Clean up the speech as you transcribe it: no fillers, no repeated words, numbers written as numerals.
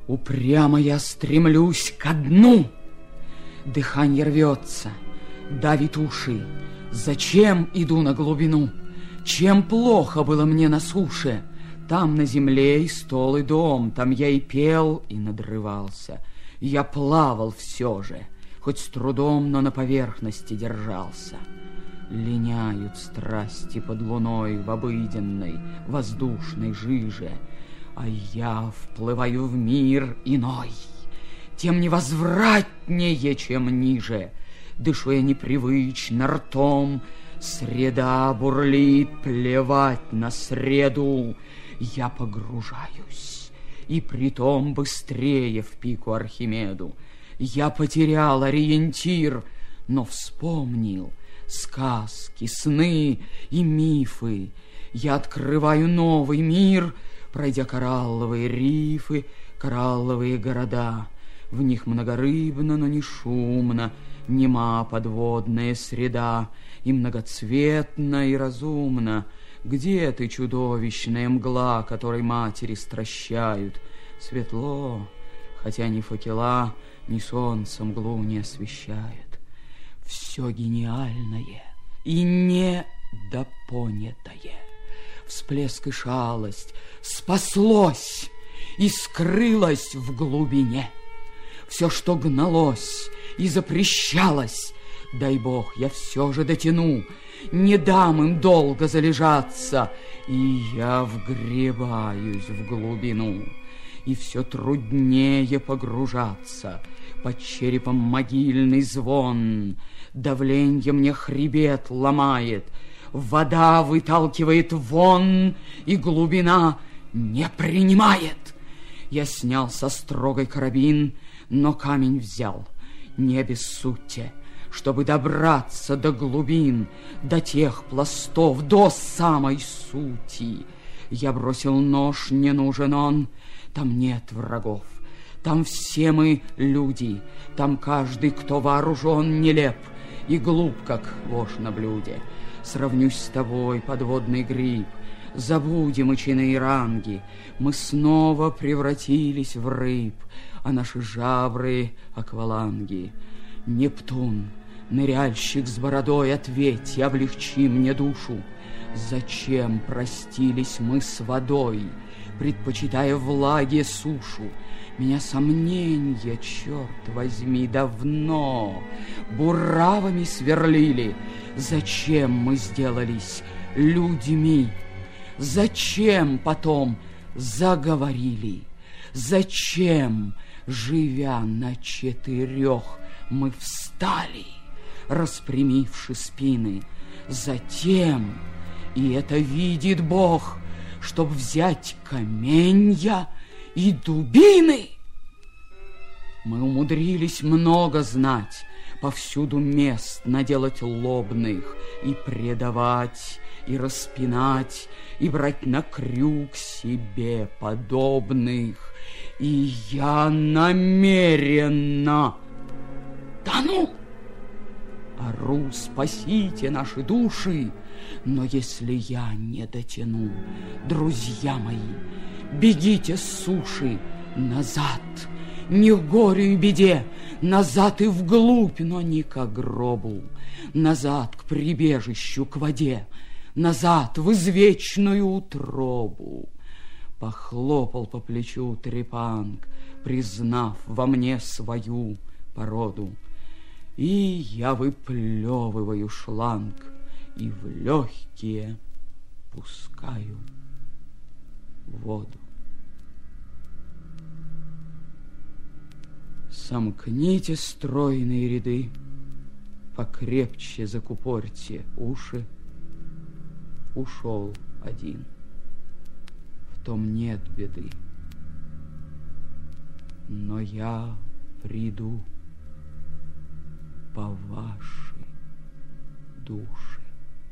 Упрямо я стремлюсь ко дну. Дыханье рвется, давит уши. Зачем иду на глубину? Чем плохо было мне на суше? Там на земле и стол, и дом, там я и пел, и надрывался. Я плавал все же, хоть с трудом, но на поверхности держался. Линяют страсти под луной в обыденной, воздушной жиже, а я вплываю в мир иной, тем невозвратнее, чем ниже. Дышу я непривычно ртом, среда бурлит, плевать на среду. Я погружаюсь, и притом быстрее в пику Архимеду. Я потерял ориентир, но вспомнил сказки, сны и мифы. Я открываю новый мир, пройдя коралловые рифы, коралловые города. В них многорыбно, но не шумно, нема подводная среда, и многоцветна, и разумна. Где ты, чудовищная мгла, которой матери стращают? Светло, хотя ни факела, ни солнце мглу не освещает. Все гениальное и недопонятое, всплеск и шалость, спаслось и скрылось в глубине. Все, что гналось и запрещалось, дай бог, я все же дотяну, не дам им долго залежаться, и я вгребаюсь в глубину. И все труднее погружаться, под черепом могильный звон, давленье мне хребет ломает, вода выталкивает вон, и глубина не принимает. Я снял со строгой карабин, но камень взял, не обессудьте, чтобы добраться до глубин, до тех пластов, до самой сути. Я бросил нож, не нужен он, там нет врагов, там все мы люди, там каждый, кто вооружен, нелеп и глуп, как вошь на блюде. Сравнюсь с тобой, подводный гриб, забудем и чины и ранги, мы снова превратились в рыб, а наши жабры — акваланги. Нептун, ныряльщик с бородой, ответь и облегчи мне душу. Зачем простились мы с водой, предпочитая влаге сушу? Меня сомнения, черт возьми, давно буравами сверлили. Зачем мы сделались людьми? Зачем потом заговорили? Зачем, живя на четырех, мы встали, распрямивши спины? Затем, и это видит Бог, чтоб взять каменья и дубины. Мы умудрились много знать, повсюду мест наделать лобных, и предавать, и распинать, и брать на крюк себе подобных. И я намеренно тону. Ору, спасите наши души, но если я не дотяну, друзья мои, бегите с суши назад, не к горю и беде, назад и вглубь, но не к гробу, назад к прибежищу, к воде, назад в извечную утробу. Похлопал по плечу Трепанг, признав во мне свою породу. И я выплевываю шланг и в легкие пускаю воду. Сомкните стройные ряды, покрепче закупорьте уши. Ушел один, в том нет беды, но я приду по вашей душе.